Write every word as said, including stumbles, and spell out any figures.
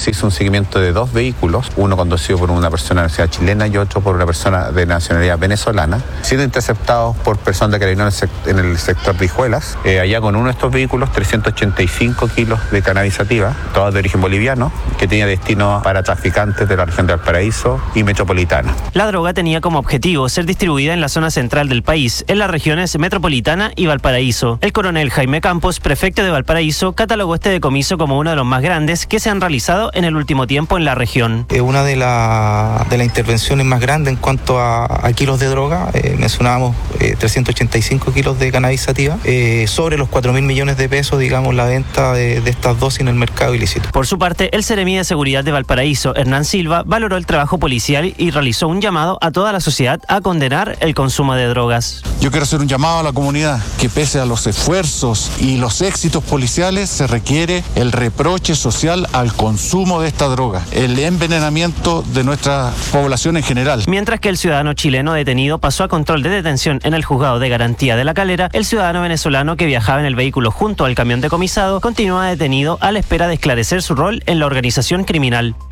Se hizo un seguimiento de dos vehículos, uno conducido por una persona de nacionalidad chilena y otro por una persona de nacionalidad venezolana, siendo interceptados por personas de Carabineros en el sector de Hijuelas. Eh, allá con uno de estos vehículos, trescientos ochenta y cinco kilos de cannabis sativa, todos de origen boliviano, que tenía destino para traficantes de la región de Valparaíso y metropolitana. La droga tenía como objetivo ser distribuida en la zona central del país, en las regiones metropolitana y Valparaíso. El coronel Jaime Campos, prefecto de Valparaíso, catalogó este decomiso como uno de los más grandes que se han realizado en el último tiempo en la región. Es una de las de las intervenciones más grandes en cuanto a, a kilos de droga. Eh, mencionábamos eh, trescientos ochenta y cinco kilos de cannabis sativa, eh, sobre los cuatro mil millones de pesos, digamos, la venta de, de estas dosis en el mercado ilícito. Por su parte, el Seremi de Seguridad de Valparaíso, Hernán Silva, valoró el trabajo policial y realizó un llamado a toda la sociedad a condenar el consumo de drogas. Yo quiero hacer un llamado a la comunidad que pese a los esfuerzos y los éxitos policiales se requiere el reproche social al consumo de esta droga, el envenenamiento de nuestra población en general. Mientras que el ciudadano chileno detenido pasó a control de detención en el juzgado de garantía de La Calera, el ciudadano venezolano que viajaba en el vehículo junto al camión decomisado continúa detenido a la espera de esclarecer su rol en la organización criminal.